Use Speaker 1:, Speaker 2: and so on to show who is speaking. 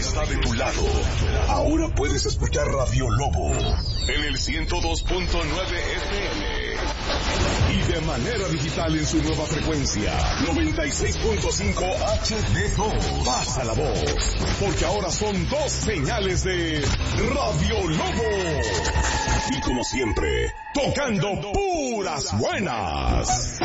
Speaker 1: está de tu lado. Ahora puedes escuchar Radio Lobo en el 102.9 FM. Y de manera digital en su nueva frecuencia, 96.5 HD2. Pasa la voz, porque ahora son 2 señales de Radio Lobo. Y como siempre, tocando puras buenas.